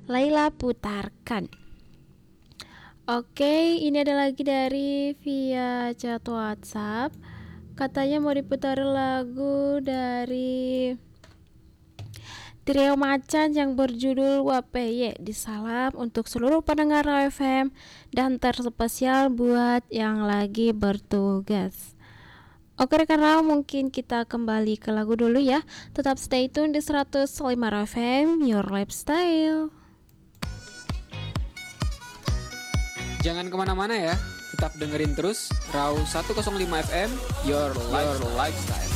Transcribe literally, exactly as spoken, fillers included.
Laila putarkan. Oke, ini ada lagi dari via chat WhatsApp. Katanya mau diputar lagu dari Trio Macan yang berjudul W P Y. Disalam untuk seluruh pendengar Raw F M dan terspesial buat yang lagi bertugas. Oke rekan Raw, mungkin kita kembali ke lagu dulu ya. Tetap stay tune di seratus lima Raw F M, Your Lifestyle. Jangan kemana-mana ya, tetap dengerin terus Raw seratus lima F M, Your, Your Lifestyle.